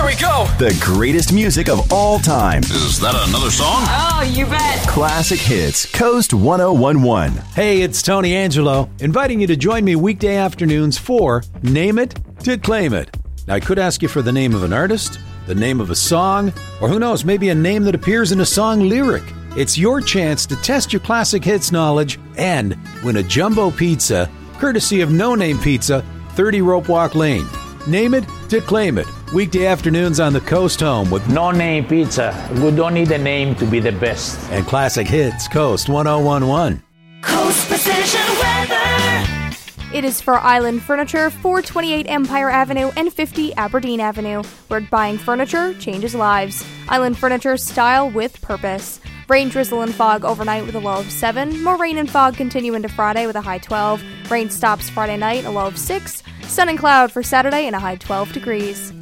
we go. The greatest music of all time. Is that another song? Oh, you bet. Classic Hits, Coast 1011. Hey, it's Tony Angelo, inviting you to join me weekday afternoons for Name It to Claim It. Now, I could ask you for the name of an artist, the name of a song, or who knows, maybe a name that appears in a song lyric. It's your chance to test your classic hits knowledge and win a jumbo pizza, courtesy of No Name Pizza, 30 Rope Walk Lane. Name it to claim it. Weekday afternoons on the Coast Home with No Name Pizza. We don't need a name to be the best. and Classic Hits, Coast 1011. Coast Precision Weather. It is for Island Furniture, 428 Empire Avenue and 50 Aberdeen Avenue, where buying furniture changes lives. Island Furniture, style with purpose. Rain, drizzle, and fog overnight with a low of 7. More rain and fog continue into Friday with a high 12. Rain stops Friday night, a low of 6. Sun and cloud for Saturday and a high 12 degrees.